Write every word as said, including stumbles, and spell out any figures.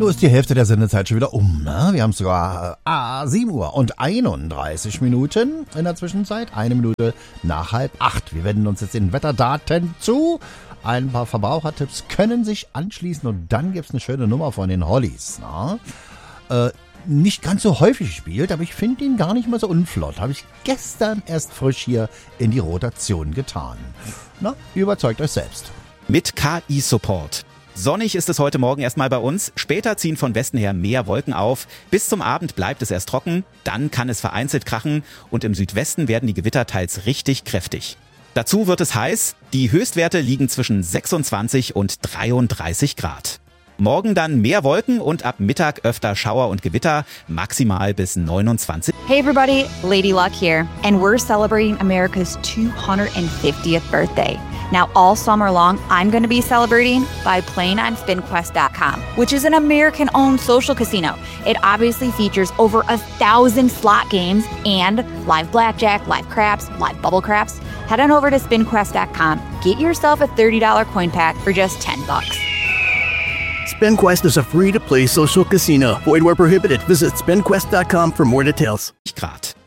Nur ist die Hälfte der Sendezeit schon wieder um. Ne? Wir haben sogar äh, sieben Uhr und einunddreißig Minuten in der Zwischenzeit. Eine Minute nach halb acht. Wir wenden uns jetzt den Wetterdaten zu. Ein paar Verbrauchertipps können sich anschließen und dann gibt es eine schöne Nummer von den Hollies. Ne? Äh, nicht ganz so häufig spielt, aber ich finde ihn gar nicht mal so unflott. Habe ich gestern erst frisch hier in die Rotation getan. Na, überzeugt euch selbst. Mit K I-Support. Sonnig ist es heute Morgen erstmal bei uns. Später ziehen von Westen her mehr Wolken auf. Bis zum Abend bleibt es erst trocken. Dann kann es vereinzelt krachen. Und im Südwesten werden die Gewitter teils richtig kräftig. Dazu wird es heiß. Die Höchstwerte liegen zwischen sechsundzwanzig und dreiunddreißig Grad. Morgen dann mehr Wolken und ab Mittag öfter Schauer und Gewitter, maximal bis neunundzwanzig. Hey everybody, Lady Luck here, and we're celebrating America's two hundred fiftieth birthday. Now all summer long, I'm going to be celebrating by playing on spin quest dot com, which is an American-owned social casino. It obviously features over a thousand slot games and live blackjack, live craps, live bubble craps. Head on over to spin quest dot com, get yourself a thirty dollars coin pack for just ten bucks. SpinQuest is a free-to-play social casino. Void where prohibited. Visit spin quest dot com for more details. Grad.